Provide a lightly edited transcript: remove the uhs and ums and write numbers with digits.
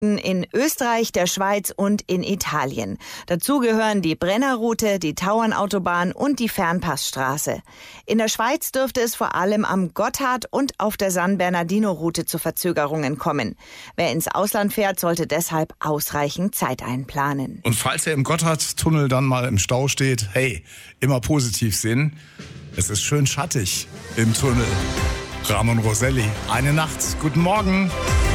Knotenpunkten in Österreich, der Schweiz und in Italien. Dazu gehören die Brennerroute, die Tauernautobahn und die Fernpassstraße. In der Schweiz dürfte es vor allem am Gotthard und auf der San Bernardino-Route zu Verzögerungen kommen. Wer ins Ausland fährt, sollte deshalb ausreichend Zeit einplanen. Und falls er im Gotthardtunnel dann mal im Stau steht, hey, immer positiv sehen. Es ist schön schattig im Tunnel. Ramon Roselli, eine Nacht. Guten Morgen.